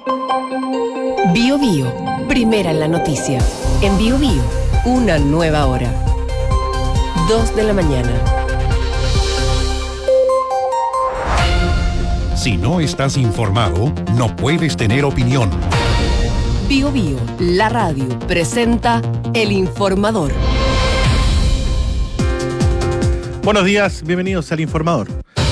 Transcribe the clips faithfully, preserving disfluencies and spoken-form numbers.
Bio Bio, primera en la noticia. En Bio Bio, una nueva hora. Dos de la mañana. Si no estás informado, no puedes tener opinión. Bio Bio, la radio, presenta El Informador. Buenos días, bienvenidos al Informador.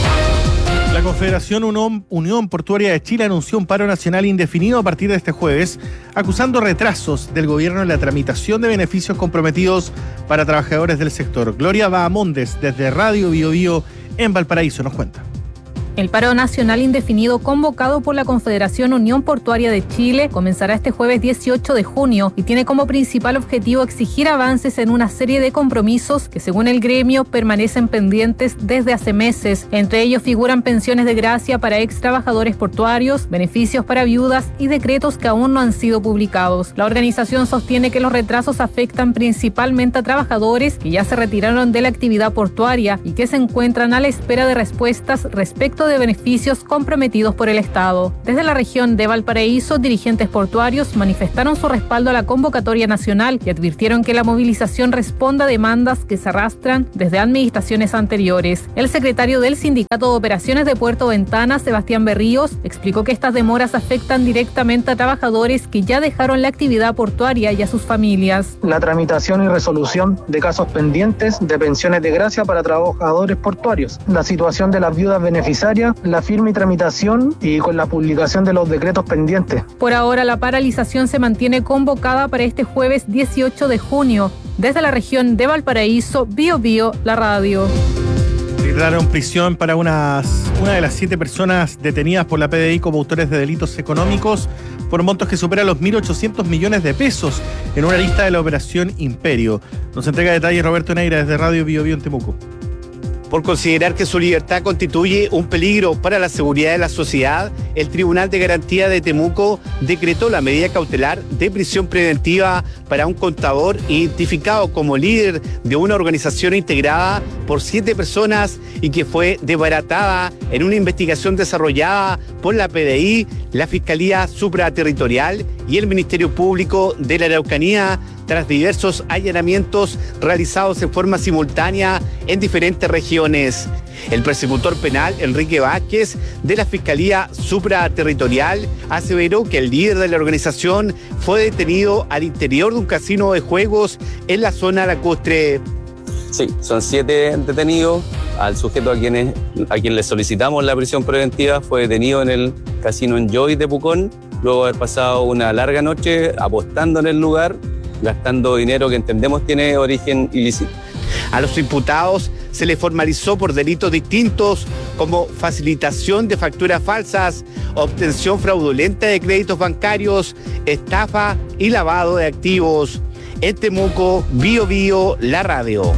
La Confederación Unión Portuaria de Chile anunció un paro nacional indefinido a partir de este jueves, acusando retrasos del gobierno en la tramitación de beneficios comprometidos para trabajadores del sector. Gloria Bahamondes, desde Radio Bio Bio en Valparaíso, nos cuenta. El paro nacional indefinido convocado por la Confederación Unión Portuaria de Chile comenzará este jueves dieciocho de junio y tiene como principal objetivo exigir avances en una serie de compromisos que, según el gremio, permanecen pendientes desde hace meses. Entre ellos figuran pensiones de gracia para ex trabajadores portuarios, beneficios para viudas y decretos que aún no han sido publicados. La organización sostiene que los retrasos afectan principalmente a trabajadores que ya se retiraron de la actividad portuaria y que se encuentran a la espera de respuestas respecto de beneficios comprometidos por el Estado. Desde la región de Valparaíso, dirigentes portuarios manifestaron su respaldo a la convocatoria nacional y advirtieron que la movilización responde a demandas que se arrastran desde administraciones anteriores. El secretario del Sindicato de Operaciones de Puerto Ventana, Sebastián Berríos, explicó que estas demoras afectan directamente a trabajadores que ya dejaron la actividad portuaria y a sus familias. La tramitación y resolución de casos pendientes de pensiones de gracia para trabajadores portuarios, la situación de las viudas beneficiarias, la firma y tramitación y con la publicación de los decretos pendientes. Por ahora, la paralización se mantiene convocada para este jueves dieciocho de junio. Desde la región de Valparaíso, Bio Bio, la radio. Declararon prisión para unas, una de las siete personas detenidas por la P D I como autores de delitos económicos por montos que superan los mil ochocientos millones de pesos en una lista de la Operación Imperio. Nos entrega detalles Roberto Neira desde Radio Bio Bio en Temuco. Por considerar que su libertad constituye un peligro para la seguridad de la sociedad, el Tribunal de Garantía de Temuco decretó la medida cautelar de prisión preventiva para un contador identificado como líder de una organización integrada por siete personas y que fue desbaratada en una investigación desarrollada por la P D I, la Fiscalía Supraterritorial y el Ministerio Público de la Araucanía, tras diversos allanamientos realizados en forma simultánea en diferentes regiones. El persecutor penal, Enrique Vázquez, de la Fiscalía Supraterritorial, aseveró que el líder de la organización fue detenido al interior de un casino de juegos en la zona lacustre. Sí, son siete detenidos. Al sujeto a, quienes, a quien le solicitamos la prisión preventiva fue detenido en el casino Enjoy de Pucón, luego de haber pasado una larga noche apostando en el lugar, gastando dinero que entendemos tiene origen ilícito. A los imputados se les formalizó por delitos distintos como facilitación de facturas falsas, obtención fraudulenta de créditos bancarios, estafa y lavado de activos. En Temuco, Bio Bio, la radio.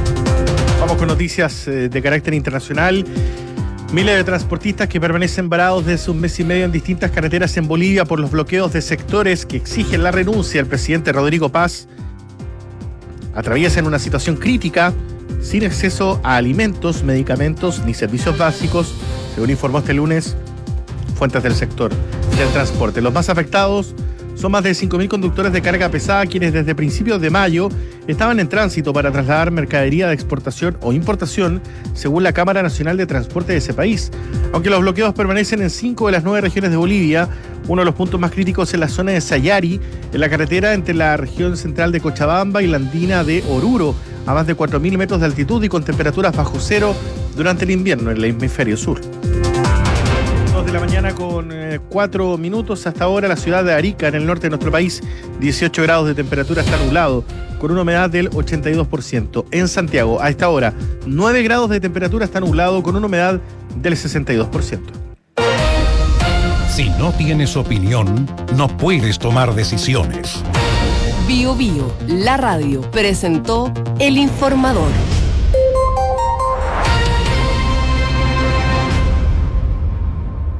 Vamos con noticias de carácter internacional. Miles de transportistas que permanecen varados desde un mes y medio en distintas carreteras en Bolivia por los bloqueos de sectores que exigen la renuncia del presidente Rodrigo Paz atraviesan una situación crítica sin acceso a alimentos, medicamentos ni servicios básicos, según informó este lunes fuentes del sector del transporte. Los más afectados son más de cinco mil conductores de carga pesada quienes desde principios de mayo estaban en tránsito para trasladar mercadería de exportación o importación, según la Cámara Nacional de Transporte de ese país. Aunque los bloqueos permanecen en cinco de las nueve regiones de Bolivia, uno de los puntos más críticos es la zona de Sayari, en la carretera entre la región central de Cochabamba y la andina de Oruro, a más de cuatro mil metros de altitud y con temperaturas bajo cero durante el invierno en el hemisferio sur. De la mañana con eh, cuatro minutos hasta ahora. La ciudad de Arica, en el norte de nuestro país, dieciocho grados de temperatura, está nublado, con una humedad del ochenta y dos por ciento. En Santiago, a esta hora, nueve grados de temperatura, está nublado, con una humedad del sesenta y dos por ciento. Si no tienes opinión, no puedes tomar decisiones. Bio Bio, la radio, presentó El Informador.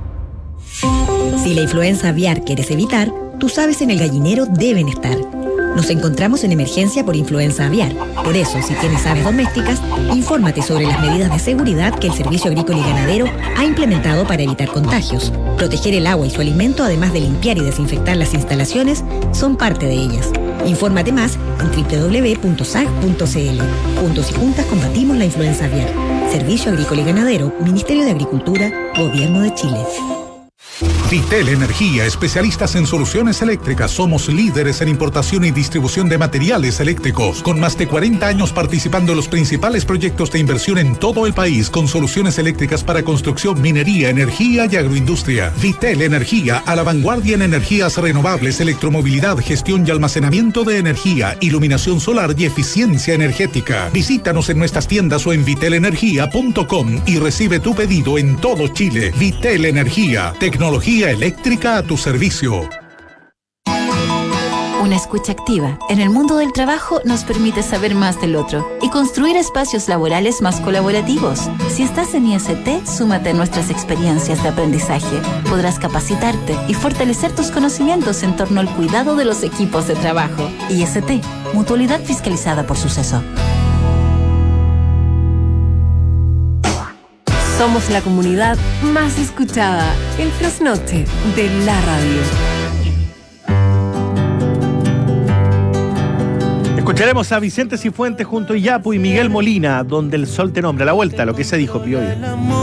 Si la influenza aviar quieres evitar, tus aves en el gallinero deben estar. Nos encontramos en emergencia por influenza aviar. Por eso, si tienes aves domésticas, infórmate sobre las medidas de seguridad que el Servicio Agrícola y Ganadero ha implementado para evitar contagios. Proteger el agua y su alimento, además de limpiar y desinfectar las instalaciones, son parte de ellas. Infórmate más en doble u doble u doble u punto s a g punto c l. Juntos y juntas combatimos la influenza aviar. Servicio Agrícola y Ganadero, Ministerio de Agricultura, Gobierno de Chile. Vitel Energía, especialistas en soluciones eléctricas. Somos líderes en importación y distribución de materiales eléctricos, con más de cuarenta años participando en los principales proyectos de inversión en todo el país, con soluciones eléctricas para construcción, minería, energía y agroindustria. Vitel Energía, a la vanguardia en energías renovables, electromovilidad, gestión y almacenamiento de energía, iluminación solar y eficiencia energética. Visítanos en nuestras tiendas o en vitel energía punto com y recibe tu pedido en todo Chile. Vitel Energía, tecnología eléctrica a tu servicio. Una escucha activa en el mundo del trabajo nos permite saber más del otro y construir espacios laborales más colaborativos. Si estás en I S T, súmate a nuestras experiencias de aprendizaje. Podrás capacitarte y fortalecer tus conocimientos en torno al cuidado de los equipos de trabajo. I S T, mutualidad fiscalizada por Suceso. Somos la comunidad más escuchada, el trasnoche de la radio. Escucharemos a Vicente Cifuentes junto a Yapu y Miguel Molina, donde el sol te nombra. La vuelta, lo que se dijo, Pío.